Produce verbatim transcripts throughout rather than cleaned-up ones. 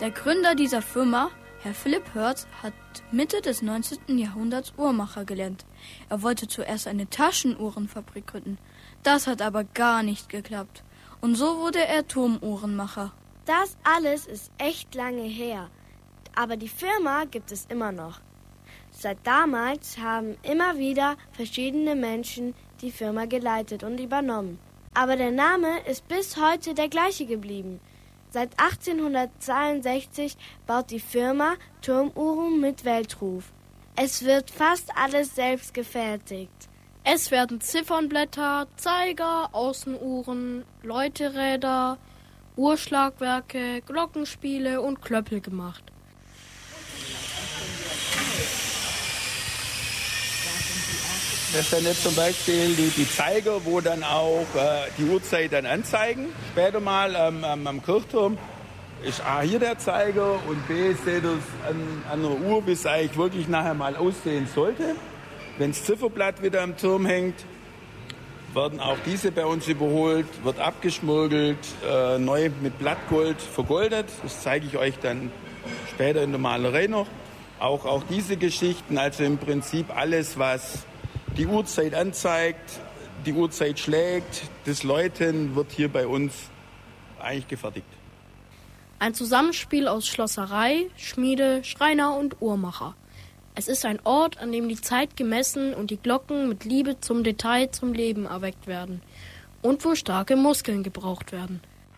Der Gründer dieser Firma, Herr Philipp Hörtz, hat Mitte des neunzehnten Jahrhunderts Uhrmacher gelernt. Er wollte zuerst eine Taschenuhrenfabrik gründen. Das hat aber gar nicht geklappt. Und so wurde er Turmuhrenmacher. Das alles ist echt lange her. Aber die Firma gibt es immer noch. Seit damals haben immer wieder verschiedene Menschen die Firma geleitet und übernommen. Aber der Name ist bis heute der gleiche geblieben. Seit achtzehnhundertzweiundsechzig baut die Firma Turmuhren mit Weltruf. Es wird fast alles selbst gefertigt. Es werden Ziffernblätter, Zeiger, Außenuhren, Läuteräder, Uhrschlagwerke, Glockenspiele und Klöppel gemacht. Das sind jetzt zum Beispiel die, die Zeiger, wo dann auch äh, die Uhrzeit dann anzeigen. Später mal ähm, am, am Kirchturm ist A hier der Zeiger und B seht ihr es an, an einer Uhr, wie es eigentlich wirklich nachher mal aussehen sollte. Wenn das Zifferblatt wieder am Turm hängt, werden auch diese bei uns überholt, wird abgeschmirgelt, äh, neu mit Blattgold vergoldet. Das zeige ich euch dann später in der Malerei noch. Auch, auch diese Geschichten, also im Prinzip alles, was die Uhrzeit anzeigt, die Uhrzeit schlägt, das Läuten wird hier bei uns eigentlich gefertigt. Ein Zusammenspiel aus Schlosserei, Schmiede, Schreiner und Uhrmacher. Es ist ein Ort, an dem die Zeit gemessen und die Glocken mit Liebe zum Detail zum Leben erweckt werden und wo starke Muskeln gebraucht werden.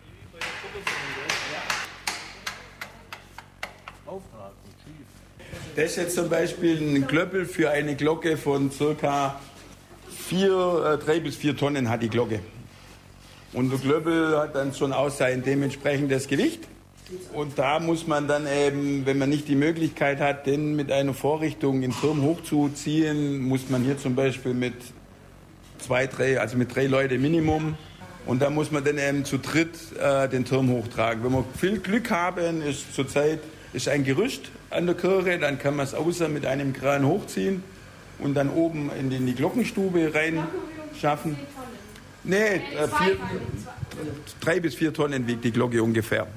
Das ist jetzt zum Beispiel ein Klöppel für eine Glocke von circa vier, äh, drei bis vier Tonnen hat die Glocke. Und der Klöppel hat dann schon auch sein dementsprechendes Gewicht. Und da muss man dann eben, wenn man nicht die Möglichkeit hat, den mit einer Vorrichtung in den Turm hochzuziehen, muss man hier zum Beispiel mit zwei, drei, also mit drei Leuten Minimum. Und da muss man dann eben zu dritt äh, den Turm hochtragen. Wenn wir viel Glück haben, ist zurzeit ist ein Gerüst an der Kirche, dann kann man es außer mit einem Kran hochziehen und dann oben in die, in die Glockenstube rein schaffen. Nee, äh, vier, drei bis vier Tonnen wiegt die Glocke ungefähr.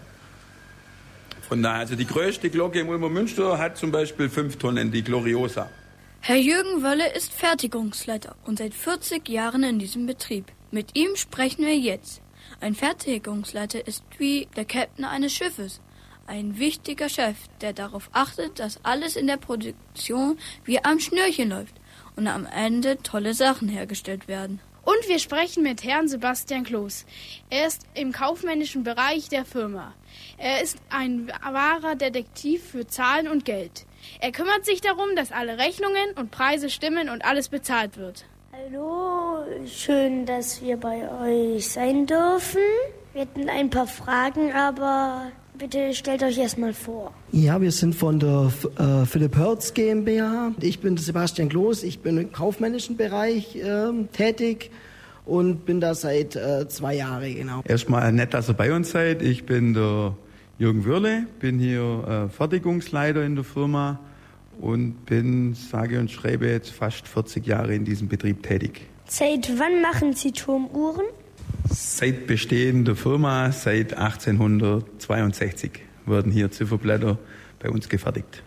Von daher, also die größte Glocke im Ulmer Münster hat zum Beispiel fünf Tonnen, die Gloriosa. Herr Jürgen Wölle ist Fertigungsleiter und seit vierzig Jahren in diesem Betrieb. Mit ihm sprechen wir jetzt. Ein Fertigungsleiter ist wie der Captain eines Schiffes. Ein wichtiger Chef, der darauf achtet, dass alles in der Produktion wie am Schnürchen läuft und am Ende tolle Sachen hergestellt werden. Und wir sprechen mit Herrn Sebastian Kloß. Er ist im kaufmännischen Bereich der Firma. Er ist ein wahrer Detektiv für Zahlen und Geld. Er kümmert sich darum, dass alle Rechnungen und Preise stimmen und alles bezahlt wird. Hallo, schön, dass wir bei euch sein dürfen. Wir hätten ein paar Fragen, aber bitte stellt euch erstmal vor. Ja, wir sind von der äh, Philipp Hörtz GmbH. Ich bin Sebastian Kloß, ich bin im kaufmännischen Bereich äh, tätig und bin da seit äh, zwei Jahren, genau. Erstmal nett, dass ihr bei uns seid. Ich bin der Jürgen Wörle, bin hier äh, Fertigungsleiter in der Firma und bin, sage und schreibe, jetzt fast vierzig Jahre in diesem Betrieb tätig. Seit wann machen Sie Turmuhren? Seit Bestehen der Firma, seit achtzehnhundertzweiundsechzig, werden hier Zifferblätter bei uns gefertigt.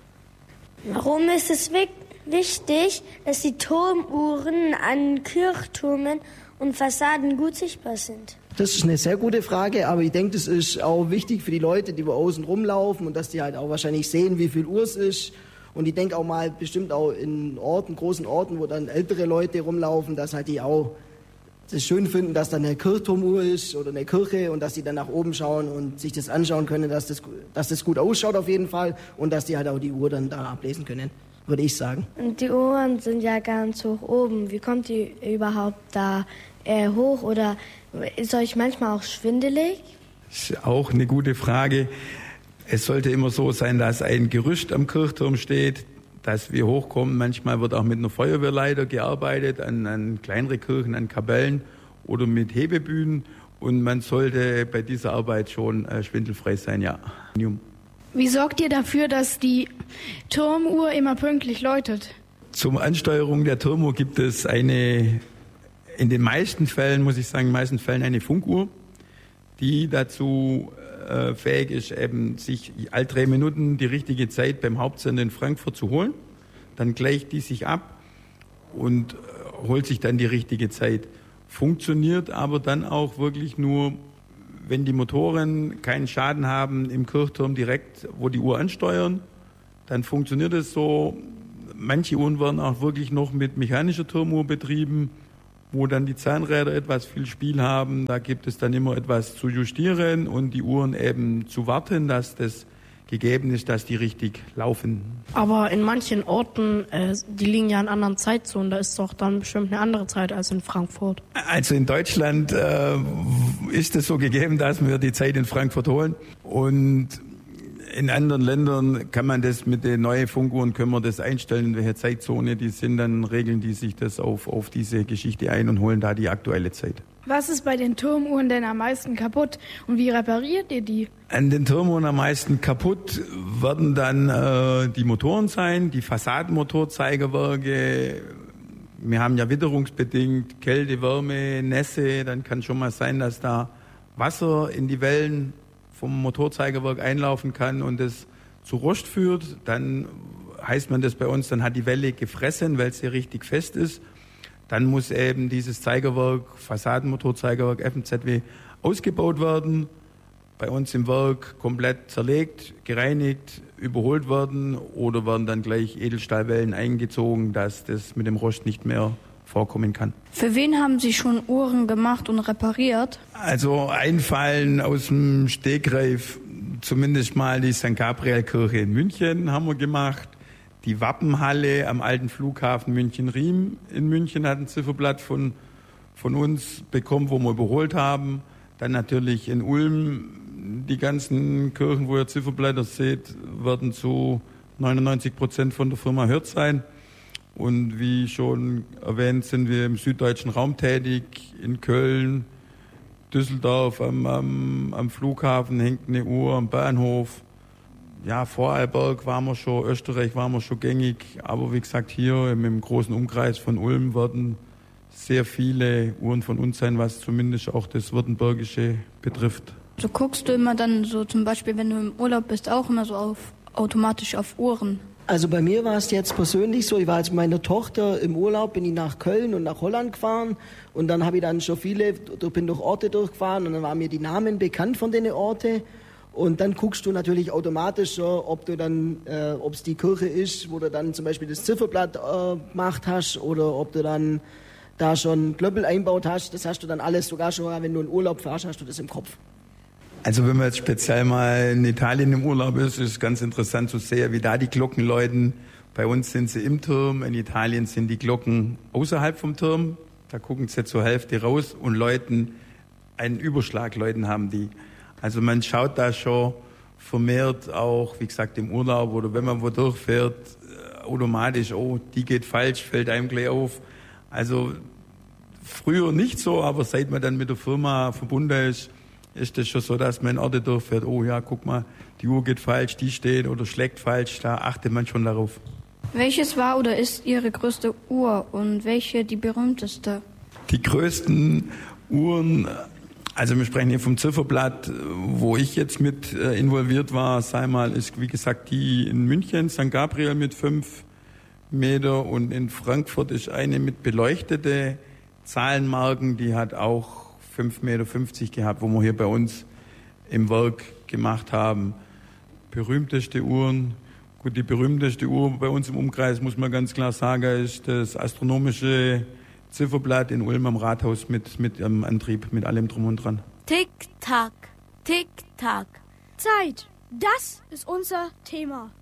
Warum ist es wichtig, dass die Turmuhren an Kirchtürmen und Fassaden gut sichtbar sind? Das ist eine sehr gute Frage, aber ich denke, das ist auch wichtig für die Leute, die wo außen rumlaufen und dass die halt auch wahrscheinlich sehen, wie viel Uhr es ist. Und ich denke auch mal bestimmt auch in Orten, großen Orten, wo dann ältere Leute rumlaufen, dass halt die auch es schön finden, dass da eine Kirchturmuhr ist oder eine Kirche und dass die dann nach oben schauen und sich das anschauen können, dass das, dass das gut ausschaut auf jeden Fall und dass die halt auch die Uhr dann da ablesen können, würde ich sagen. Und die Uhren sind ja ganz hoch oben. Wie kommt die überhaupt da äh, hoch oder ist euch manchmal auch schwindelig? Das ist auch eine gute Frage. Es sollte immer so sein, dass ein Gerüst am Kirchturm steht, dass wir hochkommen. Manchmal wird auch mit einer Feuerwehrleiter gearbeitet, an, an kleinere Kirchen, an Kapellen oder mit Hebebühnen. Und man sollte bei dieser Arbeit schon äh, schwindelfrei sein, ja. Wie sorgt ihr dafür, dass die Turmuhr immer pünktlich läutet? Zur Ansteuerung der Turmuhr gibt es eine, in den meisten Fällen, muss ich sagen, in den meisten Fällen eine Funkuhr, die dazu äh, fähig ist, eben sich alle drei Minuten die richtige Zeit beim Hauptsender in Frankfurt zu holen. Dann gleicht die sich ab und äh, holt sich dann die richtige Zeit. Funktioniert aber dann auch wirklich nur, wenn die Motoren keinen Schaden haben im Kirchturm direkt, wo die Uhr ansteuern. Dann funktioniert es so. Manche Uhren werden auch wirklich noch mit mechanischer Turmuhr betrieben, wo dann die Zahnräder etwas viel Spiel haben. Da gibt es dann immer etwas zu justieren und die Uhren eben zu warten, dass das gegeben ist, dass die richtig laufen. Aber in manchen Orten, äh, die liegen ja in anderen Zeitzonen, da ist doch dann bestimmt eine andere Zeit als in Frankfurt. Also in Deutschland äh, ist es so gegeben, dass wir die Zeit in Frankfurt holen und in anderen Ländern kann man das mit den neuen Funkuhren, können wir das einstellen, in welcher Zeitzone die sind, dann regeln die sich das auf, auf diese Geschichte ein und holen da die aktuelle Zeit. Was ist bei den Turmuhren denn am meisten kaputt und wie repariert ihr die? An den Turmuhren am meisten kaputt werden dann äh, die Motoren sein, die Fassadenmotorzeigerwerke. Wir haben ja witterungsbedingt Kälte, Wärme, Nässe, dann kann schon mal sein, dass da Wasser in die Wellen vom Motorzeigerwerk einlaufen kann und es zu Rost führt, dann heißt man das bei uns, dann hat die Welle gefressen, weil sie richtig fest ist. Dann muss eben dieses Zeigerwerk, Fassadenmotorzeigerwerk F M Z W, ausgebaut werden, bei uns im Werk komplett zerlegt, gereinigt, überholt werden oder werden dann gleich Edelstahlwellen eingezogen, dass das mit dem Rost nicht mehr vorkommen kann. Für wen haben Sie schon Uhren gemacht und repariert? Also einfallen aus dem Stegreif zumindest mal die Sankt Gabriel-Kirche in München haben wir gemacht. Die Wappenhalle am alten Flughafen München-Riem in München hat ein Zifferblatt von, von uns bekommen, wo wir überholt haben. Dann natürlich in Ulm die ganzen Kirchen, wo ihr Zifferblätter seht, werden zu neunundneunzig Prozent von der Firma Hürth sein. Und wie schon erwähnt, sind wir im süddeutschen Raum tätig, in Köln, Düsseldorf, am, am, am Flughafen hängt eine Uhr, am Bahnhof. Ja, Vorarlberg waren wir schon, Österreich waren wir schon gängig, aber wie gesagt, hier im, im großen Umkreis von Ulm werden sehr viele Uhren von uns sein, was zumindest auch das Württembergische betrifft. So guckst du immer dann so zum Beispiel, wenn du im Urlaub bist, auch immer so auf automatisch auf Uhren? Also bei mir war es jetzt persönlich so, ich war jetzt mit meiner Tochter im Urlaub, bin ich nach Köln und nach Holland gefahren und dann habe ich dann schon viele, bin durch Orte durchgefahren und dann waren mir die Namen bekannt von den Orten und dann guckst du natürlich automatisch so, ob du dann, äh, ob es die Kirche ist, wo du dann zum Beispiel das Zifferblatt äh, gemacht hast oder ob du dann da schon Glöppel einbaut hast, das hast du dann alles sogar schon, wenn du in Urlaub fährst, hast du das im Kopf. Also wenn man jetzt speziell mal in Italien im Urlaub ist, ist es ganz interessant zu sehen, wie da die Glocken läuten. Bei uns sind sie im Turm, in Italien sind die Glocken außerhalb vom Turm. Da gucken sie zur Hälfte raus und läuten, einen Überschlag läuten haben die. Also man schaut da schon vermehrt auch, wie gesagt, im Urlaub oder wenn man wo durchfährt, automatisch, oh, die geht falsch, fällt einem gleich auf. Also früher nicht so, aber seit man dann mit der Firma verbunden ist, ist das schon so, dass man in Orte durchfährt, oh ja, guck mal, die Uhr geht falsch, die steht oder schlägt falsch, da achtet man schon darauf. Welches war oder ist Ihre größte Uhr und welche die berühmteste? Die größten Uhren, also wir sprechen hier vom Zifferblatt, wo ich jetzt mit involviert war, sei mal, ist wie gesagt die in München, Sankt Gabriel mit fünf Meter und in Frankfurt ist eine mit beleuchtete Zahlenmarken, die hat auch fünf Meter fünfzig gehabt, wo wir hier bei uns im Werk gemacht haben. Berühmteste Uhren, gut, die berühmteste Uhr bei uns im Umkreis, muss man ganz klar sagen, ist das astronomische Zifferblatt in Ulm am Rathaus mit, mit einem Antrieb, mit allem drum und dran. Tick-Tack, Tick-Tack. Zeit, das ist unser Thema.